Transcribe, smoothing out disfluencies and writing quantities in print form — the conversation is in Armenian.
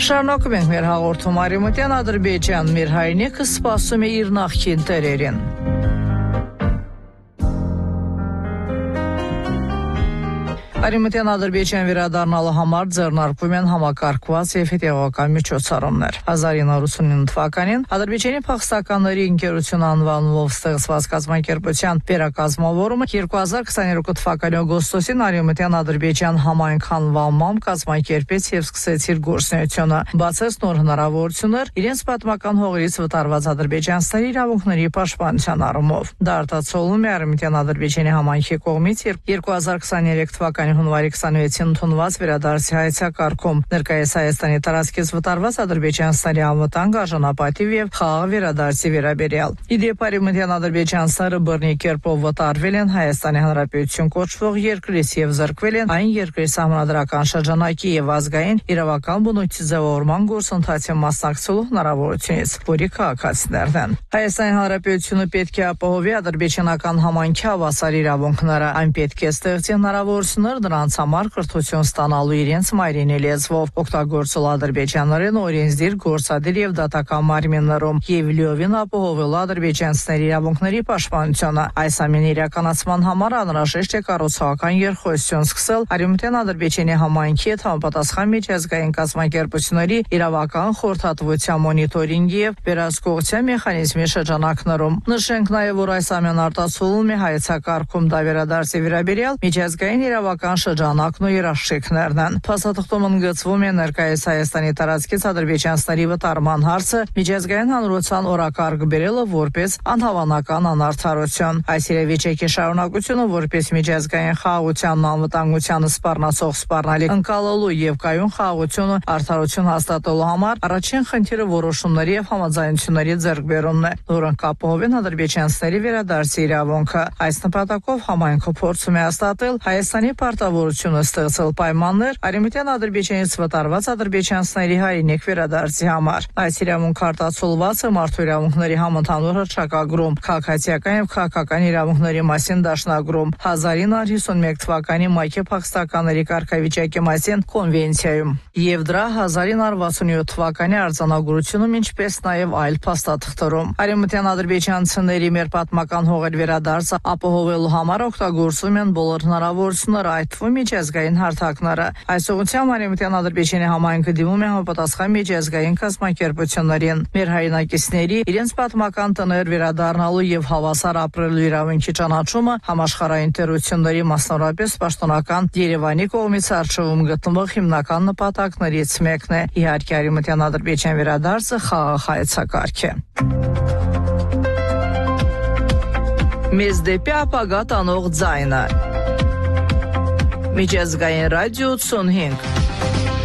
Շարունակում ենք մեր հաղորդումը Արևմտյան Ադրբեջան մեր հայրենիքը սպասում է իր նախկին տերերին։ Արևմտյան Ադրբեջան վերադառնալու համար ձեռնարկվում են համակարգված եւ հետեւական միջոցառումներ։ 1989 թվականին Ադրբեջանի փախստականների ընկերություն անվանումով ստեղծված կազմակերպության վերակազմավորումը 2022 թվականի օգոստոսին Արևմտյան Ադրբեջան համայնք անվանմամբ կազմակերպեց եւ սկսեց իր գործունեությունը, բացեց նոր հնարավորություններ իրենց պատմական հողերից վտարված ադրբեջանցիների իրավունքների պաշտպանության առումով։ Դա արտացոլվում է Արևմտյան Ադրբեջանի համայնքի կողմից 2023 թվականի հունվարի 26-ին ընդունված վերադարձի հայեցակարգում ներկայիս Հայաստանի տարածքից վտարված ադրբեջանցիների անվտանգ արժանապատիվ եւ խաղաղ վերադարձի վերաբերյալ։ Իդեպ Արևմտյան ադրբեջանցիները բռնի կերպով վտարվել են Հայաստանի Հանրապետություն կոչվող երկրից եւ զրկվել են այն երկրի սահմանադրական շրջանակի եւ ազգային իրավական բնույթի ձևավորման գործընթացին մասնակցելու հնարավորությունից, որի քաղաքացիներն են։ Հայաստանի Հանրապետությունը պետք է ապահովի ադրբեջանական համայնքի հավասար իրավունքները, այն պետք է ստեղծի հնարավորություններ նրանց համար կրթություն ստանալու իրենց մայրենի լեզվով, օգտագործել ադրբեջաներեն օրենսդիր, գործադիր եւ դատական մարմիններում եւ լիովին ապահովել ադրբեջանցիների իրավունքների պաշտպանությունը։ Այս ամենի իրականացման համար անհրաժեշտ է կառուցողական երկխոսություն սկսել Արևմտյան Ադրբեջանի համայնքի հետ համապատասխան միջազգային կազմակերպությունների իրավական խորհրդատվության մոնիտորինգի եւ վերահսկողության մեխանիզմի շրջանակներում։ Նշենք նաեւ, որ այս ամենը արտացոլվում է հայեցակարգում դավերադարձի վերաբերյալ միջազգային իրավական շրջանակն ու երաշխիքներն են։ Փաստաթղթում ընդգծվում է ներկայիս Հայաստանի տարածքից ադրբեջանցիների վտարման հարցը միջազգային հանրության օրակարգ բերելը որպես անհավանական անարդարություն։ Այս իրավիճակի շարունակությունը որպես միջազգային խաղաղությանն անվտանգությանը սպառնացող սպառնալիք ընկալելու եւ կայուն խաղաղությունը արդարություն հաստատելու համար առաջին խնդիրը որոշումների եւ համաձայնությունների ձեռքբերումն է, որոնք կապահովեն ադրբեջանցիների վերադարձի իրավունքը։ Այս նպատակով համայնքը փորձում է հաստատել Հայաստանի պարտավորությունը ստեղծել պայմաններ Արևմտյան Ադրբեջանից վտարված ադրբեջանցիների հայրենիք վերադարձի համար։ Այս իրավունքը արտացոլված է մարդու իրավունքների համընդհանուր հռչակագրում, քաղաքացիական եւ քաղաքական իրավունքների մասին դաշնագրում, 1951 թվականի ՄԱԿ-ի փախստականների կարգավիճակի մասին կոնվենցիայում եւ դրա 1967 թվականի արձանագրությունում, ինչպես նաեւ այլ փաստաթղթերում։ Արևմտյան ադրբեջանցիների մեր պատմական հողեր վերադարձը ապահովելու համար օգտագործում են բոլոր հնարավորությունները, այդ թվում միջազգային հարթակները։ Այս ուղղությամբ Արևմտյան Ադրբեջանի համայնքը դիմում է համապատասխան միջազգային կազմակերպություններին։ Մեր հայրենակիցների իրենց պատմական տներ վերադառնալու եւ հավասար ապրելու իրավունքի ճանաչումը համաշխարհային տերությունների, մասնավորապես պաշտոնական Երևանի կողմից արժևում գտնվող հիմնական նպատակներից մեկն է։ Իհարկե Արևմտյան Ադրբեջան վերադարձը խաղաղ հայեցակարգ է։ Մեզ դեպի ապագա տանող ձայնը։ Միջազգային ռադիո 85